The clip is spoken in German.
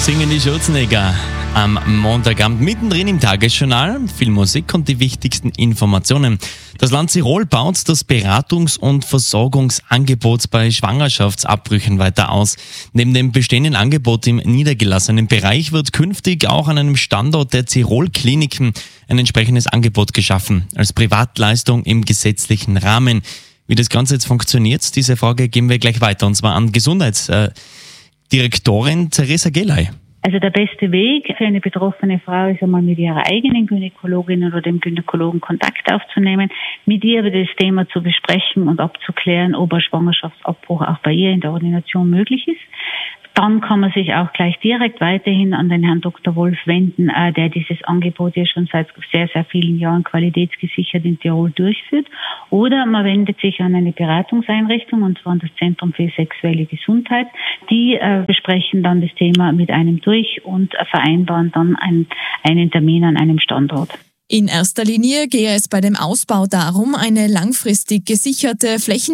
singen die Schürzenegger am Montagabend mittendrin im Tagesjournal. Viel Musik und die wichtigsten Informationen. Das Land Tirol baut das Beratungs- und Versorgungsangebot bei Schwangerschaftsabbrüchen weiter aus. Neben dem bestehenden Angebot im niedergelassenen Bereich wird künftig auch an einem Standort der Tirol-Kliniken ein entsprechendes Angebot geschaffen, als Privatleistung im gesetzlichen Rahmen. Wie das Ganze jetzt funktioniert, diese Frage geben wir gleich weiter, und zwar an Gesundheitsdirektorin Theresa Gelay. Also der beste Weg für eine betroffene Frau ist einmal mit ihrer eigenen Gynäkologin oder dem Gynäkologen Kontakt aufzunehmen, mit ihr über das Thema zu besprechen und abzuklären, ob ein Schwangerschaftsabbruch auch bei ihr in der Ordination möglich ist. Dann kann man sich auch gleich direkt weiterhin an den Herrn Dr. Wolf wenden, der dieses Angebot ja schon seit sehr, sehr vielen Jahren qualitätsgesichert in Tirol durchführt. Oder man wendet sich an eine Beratungseinrichtung, und zwar an das Zentrum für sexuelle Gesundheit. Die besprechen dann das Thema mit einem durch und vereinbaren dann einen Termin an einem Standort. In erster Linie gehe es bei dem Ausbau darum, eine langfristig gesicherte,